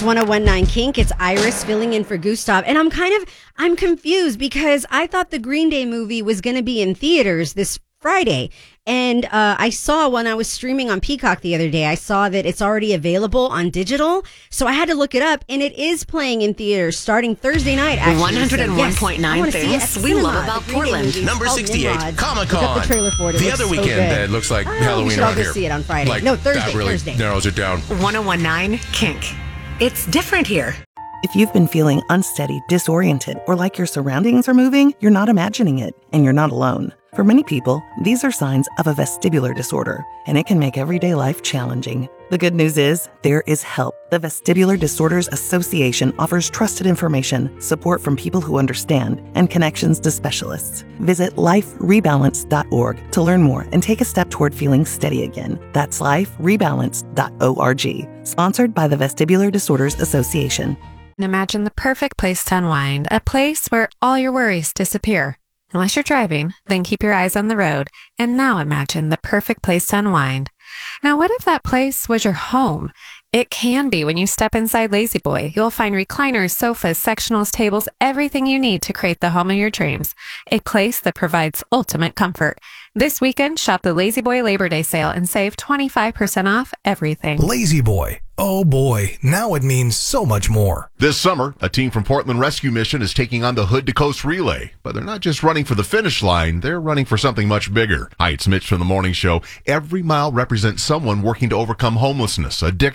It's 101.9 Kink. It's Iris filling in for Gustav. And I'm confused because I thought the Green Day movie was going to be in theaters this Friday. And I saw when I was streaming on Peacock the other day, I saw that it's already available on digital. So I had to look it up, and it is playing in theaters starting Thursday night, actually. 101.9 things we love about Portland. Number 68, Comic-Con. Look up the trailer for it. The other weekend that looks like Halloween we should around all go here. see it on Friday. Like, no, Thursday. that really Thursday. narrows it down. 101.9 Kink. It's different here. If you've been feeling unsteady, disoriented, or like your surroundings are moving, you're not imagining it, and you're not alone. For many people, these are signs of a vestibular disorder, and it can make everyday life challenging. The good news is, there is help. The Vestibular Disorders Association offers trusted information, support from people who understand, and connections to specialists. Visit liferebalance.org to learn more and take a step toward feeling steady again. That's liferebalance.org. Sponsored by the Vestibular Disorders Association. Imagine the perfect place to unwind, a place where all your worries disappear. Unless you're driving, then keep your eyes on the road. And now imagine the perfect place to unwind. Now, what if that place was your home? It can be when you step inside Lazy Boy. You'll find recliners, sofas, sectionals, tables, everything you need to create the home of your dreams. A place that provides ultimate comfort. This weekend, shop the Lazy Boy Labor Day sale and save 25% off everything. Lazy Boy. Oh boy, now it means so much more. This summer, a team from Portland Rescue Mission is taking on the Hood to Coast Relay. But they're not just running for the finish line, they're running for something much bigger. Hi, it's Mitch from The Morning Show. Every mile represents someone working to overcome homelessness, addiction,